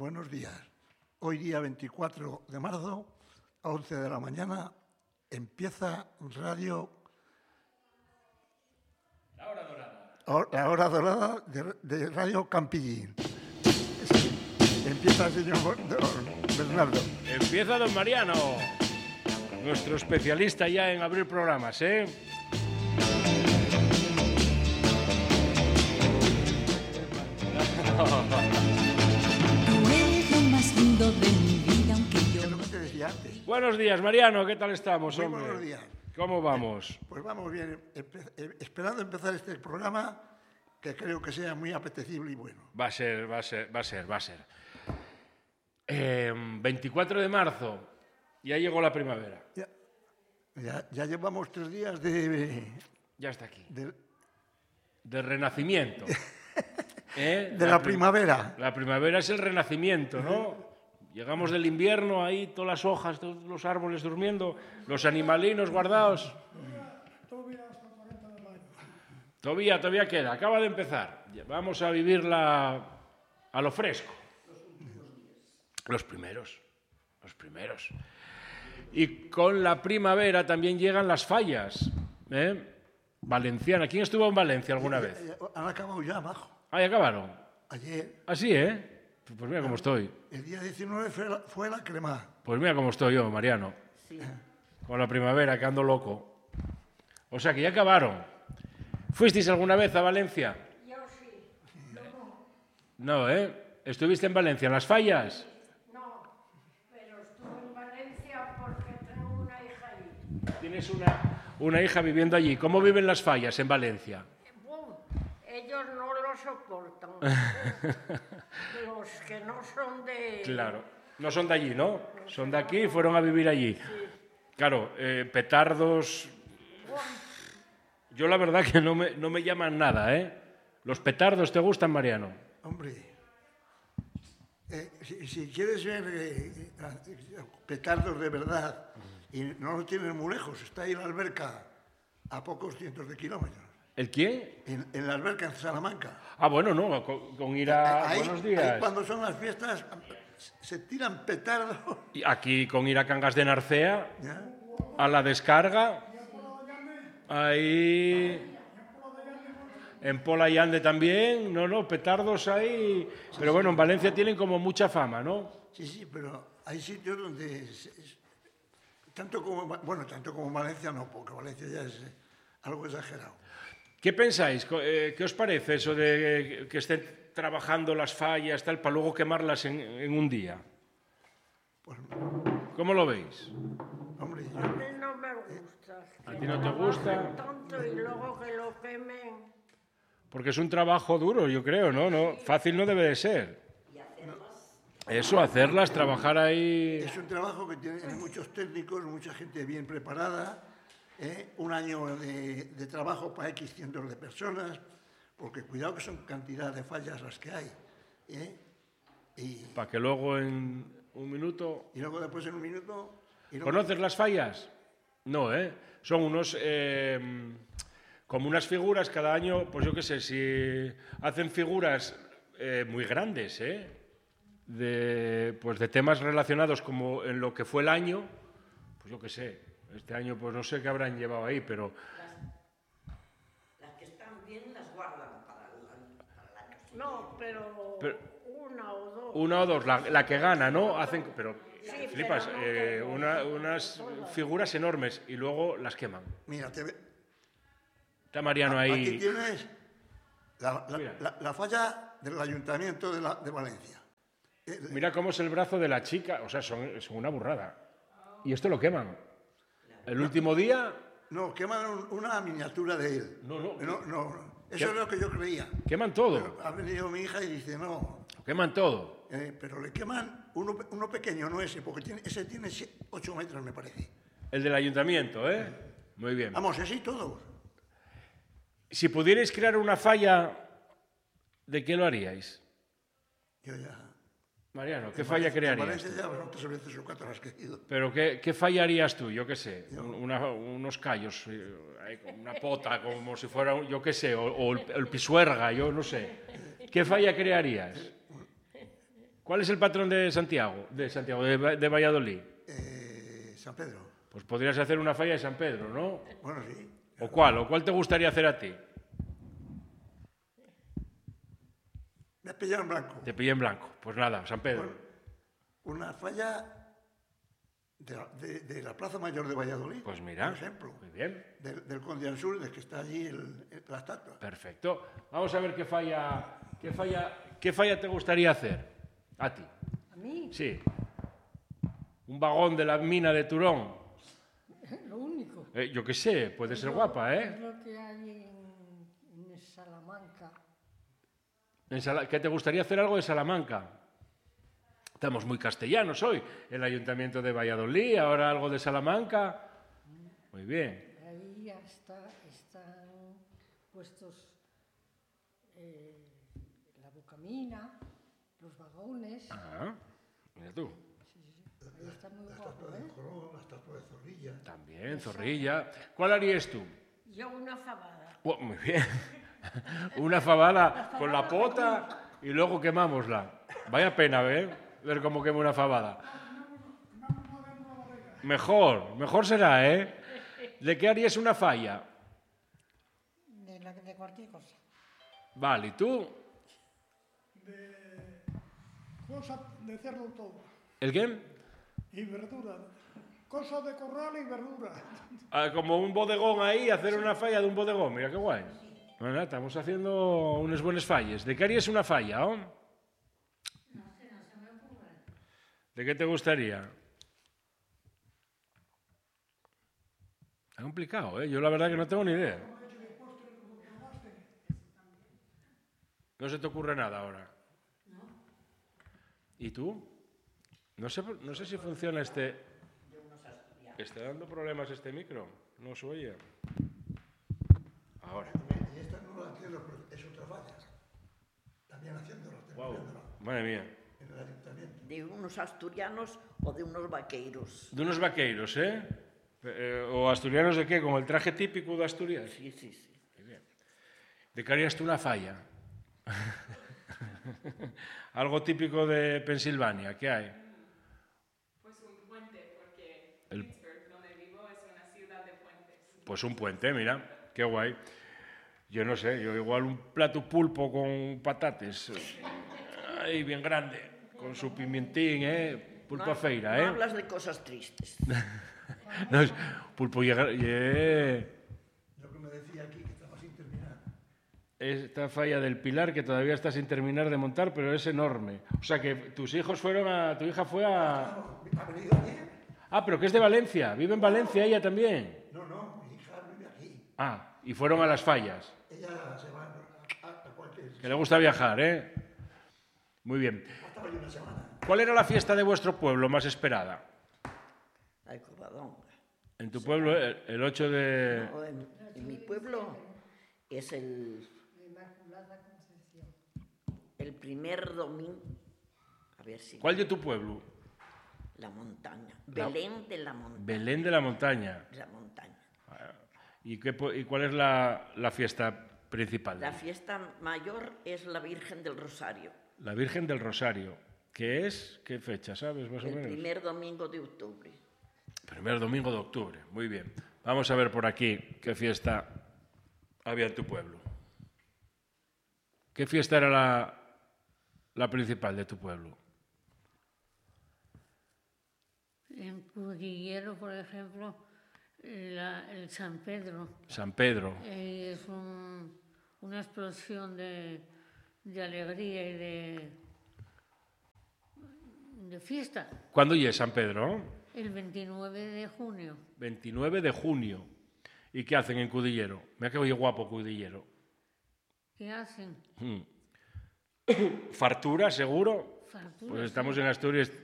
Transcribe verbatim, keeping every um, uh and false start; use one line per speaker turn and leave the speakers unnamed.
buenos días. Hoy día veinticuatro de marzo, a once de la mañana, empieza Radio...
La hora dorada.
La hora dorada de, de Radio Campillín. Empieza el señor don Bernardo.
Empieza don Mariano, nuestro especialista ya en abrir programas, ¿eh?
De mi vida, aunque yo...
Es lo que te decía antes.
Buenos días, Mariano, ¿qué tal estamos,
Muy
hombre?
buenos días.
¿Cómo vamos?
Pues vamos bien, empe- esperando empezar este programa que creo que sea muy apetecible y bueno.
Va a ser, va a ser, va a ser, va a ser. Eh, veinticuatro de marzo, ya llegó la primavera.
Ya, ya, ya llevamos tres días de...
Ya está aquí.
de,
De renacimiento. ¿Eh?
de la
pri-
primavera.
La primavera es el renacimiento, ¿no? Llegamos del invierno, ahí todas las hojas, todos los árboles durmiendo, los animalinos guardados. Todavía, todavía queda, acaba de empezar. Vamos a vivirla a lo fresco. Los primeros, los primeros. Y con la primavera también llegan las fallas, ¿eh? Valenciana. ¿Quién estuvo en Valencia alguna vez?
Han acabado ya abajo.
Ah, ya acabaron.
Ayer,
Así, ¿eh? Pues mira cómo estoy.
el día diecinueve fue la, fue la crema.
Pues mira cómo estoy yo, Mariano. Con la primavera, que ando loco. O sea, que ya acabaron. ¿Fuisteis alguna vez a Valencia?
Yo sí.
No, ¿eh? ¿Estuviste en Valencia, en las fallas?
No, pero estuve en Valencia porque tengo una hija ahí.
Tienes una, una hija viviendo allí. ¿Cómo viven las fallas en Valencia?
Bum, ellos no lo soportan. Los que no son de...
Claro. No son de allí, ¿no? Son de aquí y fueron a vivir allí. Claro, eh, petardos... Yo la verdad que no me, no me llaman nada, ¿eh? ¿Los petardos te gustan, Mariano?
Hombre, eh, si, si quieres ver eh, eh, petardos de verdad y no lo tienes muy lejos, está ahí en la alberca a pocos cientos de kilómetros.
¿El quién?
En, en la alberca en Salamanca.
Ah, bueno, no, con, con ir a...
ahí,
Buenos días.
ahí cuando son las fiestas se tiran petardos.
Y aquí con ir a Cangas de Narcea,
¿Ya?
a la descarga, ahí... En Pola y Ande también, no, no, petardos ahí... Pero bueno, en Valencia tienen como mucha fama, ¿no?
Sí, sí, pero hay sitios donde... es- es- tanto como, bueno, tanto como Valencia no, porque Valencia ya es eh, algo exagerado.
¿Qué pensáis? Co- eh, ¿Qué os parece eso de que estén trabajando las fallas tal, para luego quemarlas en, en un día?
Pues,
¿Cómo lo veis?
hombre,
A
yo,
mí no me gusta.
¿A ti no te gusta?
Tanto y luego que lo quemen.
Porque es un trabajo duro, yo creo, ¿no? no fácil no debe de ser. Eso, hacerlas, trabajar ahí...
es un trabajo que tiene muchos técnicos, mucha gente bien preparada, ¿eh? Un año de, de trabajo para X cientos de personas, porque cuidado que son cantidad de fallas las que hay. ¿eh? Y,
Para que luego en un minuto...
y luego después en un minuto... y luego-
¿Conoces las fallas? No, ¿eh? Son unos... eh, como unas figuras cada año, pues yo qué sé, si hacen figuras eh, muy grandes, ¿eh? De, pues de temas relacionados como en lo que fue el año, pues yo qué sé, este año pues no sé qué habrán llevado ahí, pero...
Las que están bien las guardan para el, para el año siguiente.
No, pero,
Pero-
una o dos.
Una o dos, la, la que gana, ¿no? Hacen, pero
Sí,
flipas,
pero no
eh,
todas.
una- unas figuras enormes y luego las queman.
Mira, te ve-
Está Mariano
aquí
ahí.
tienes la, la-
Mira.
la- la falla del Ayuntamiento de, la- de Valencia. Eh,
Mira cómo es el brazo de la chica, o sea, son, son una burrada. Y esto lo queman. El último día,
No, queman un- una miniatura de él.
No, no.
no, no, no. Eso
¿Qué?
es lo que yo creía.
queman todo.
Ha venido mi hija y dice, no,
Lo queman todo.
eh, pero le queman uno, uno pequeño, no ese, porque tiene, ese tiene ocho metros, me parece.
El del ayuntamiento, ¿eh? Muy bien.
Vamos, así todos.
Si pudierais crear una falla, ¿de qué lo haríais?
Yo ya...
Mariano, ¿qué falla
En
crearías?
Valencia ya son tres veces o cuatro las que he ido.
¿Pero qué, qué falla harías tú? Yo qué sé, una- unos callos, eh, ahí con una pota, como si fuera, un- yo qué sé, o, o el, el pisuerga, yo no sé. ¿Qué falla crearías? ¿Cuál es el patrón de Santiago, de Santiago, de, de Valladolid?
Eh, San Pedro.
Pues podrías hacer una falla de San Pedro, ¿no?
Bueno, sí.
¿O cuál? ¿O cuál te gustaría hacer a ti?
Me has pillado en blanco.
Te pillé en blanco. Pues nada, San Pedro.
Bueno, una falla de, la- de- de la Plaza Mayor de Valladolid,
Pues mira,
por ejemplo,
muy bien.
del, del Conde Ansúrez, del que está allí el- el- la estatua.
Perfecto. Vamos a ver qué falla, qué falla, qué falla te gustaría hacer a ti.
A mí,
Sí. Un vagón de la mina de Turón.
lo único.
Eh, yo qué sé, puede ser guapa,
Es
¿eh?
lo que hay en, en Salamanca.
En Sala- ¿Qué te gustaría hacer algo de Salamanca? Estamos muy castellanos hoy. El Ayuntamiento de Valladolid, ahora algo de Salamanca. Muy bien.
Ahí ya está, están puestos eh, la bocamina, los vagones.
Ah, mira tú.
Ahí está muy
La
guapo,
estatua de
¿eh?
Jorón, la estatua de Zorrilla.
También, Zorrilla. ¿Cuál harías tú?
Yo una fabada.
Oh, muy bien. Una fabada con la pota y luego quemámosla. Vaya pena, ¿eh? Ver cómo quema una fabada. Mejor, mejor será, ¿eh? ¿De qué harías una falla?
De, la, de cualquier cosa.
Vale, ¿y tú?
Cosa de cerdo todo.
¿El qué?
Y verdura. Cosa de corral y verdura.
Ah, como un bodegón ahí, hacer una falla de un bodegón. Mira qué guay. Bueno, estamos haciendo unas buenas fallas. ¿De qué harías una falla, oh? ¿De qué te gustaría? Es complicado, ¿eh? Yo la verdad que no tengo ni idea. No se te ocurre nada ahora. ¿Y tú? No sé, no sé si funciona este... ¿Está dando problemas este micro? No se oye. Ahora.
Y esta no la entiendo, pero es otra falla. También haciéndola,
Wow.
terminándola
Madre mía.
en el ayuntamiento.
De unos asturianos o de unos vaqueiros.
De unos vaqueiros, ¿eh? Eh, ¿O asturianos de qué? ¿Con el traje típico de Asturias?
Sí, sí, sí.
¿De qué harías tú una falla? Algo típico de Pensilvania, ¿qué hay?
Pues un puente, porque
El-
Pittsburgh, donde vivo, es una ciudad de puentes.
Pues un puente, mira, qué guay. Yo no sé, yo igual un plato pulpo con patates, ahí bien grande, con su pimientín, ¿eh? Pulpo
No,
a feira,
no
¿eh?
hablas de cosas tristes.
No, es- pulpo llega... lle-
Lo que me decía aquí, que estaba sin terminar.
Esta falla del Pilar que todavía está sin terminar de montar, pero es enorme. O sea que tus hijos fueron a... Tu hija fue a...
¿Ha venido ayer?
Ah, pero que es de Valencia. ¿Vive en Valencia ella también?
No, no, mi hija vive aquí.
Ah, y fueron a las fallas.
Ella se va a, a, a cualquier...
Que le gusta viajar, ¿eh? Muy bien.
Estaba allí una semana.
¿Cuál era la fiesta de vuestro pueblo más esperada?
La Covadonga.
En tu pueblo, el el ocho de...
No, en, en mi pueblo es el,
La Inmaculada Concepción.
el primer domingo. A ver si.
¿Cuál de tu pueblo?
La montaña.
La-
Belén de la montaña.
Belén de la Montaña.
La montaña.
¿Y, qué, pu- y cuál es la, la fiesta principal?
La fiesta mayor es la Virgen del Rosario.
La Virgen del Rosario. ¿Qué es? ¿Qué fecha, sabes, más o
El
menos?
primer domingo de octubre.
Primer domingo de octubre, muy bien. Vamos a ver por aquí qué fiesta había en tu pueblo. ¿Qué fiesta era la, la principal de tu pueblo?
En Cudillero, por ejemplo, la- el San Pedro
San Pedro.
eh, es un- una explosión de, de alegría y de, de fiesta.
¿Cuándo es San Pedro?
El veintinueve de junio.
veintinueve de junio. ¿Y qué hacen en Cudillero? Mira que oye guapo Cudillero.
¿Qué hacen?
Mm. ¿Fartura, seguro?
Fartura,
Pues
sí.
estamos en Asturias,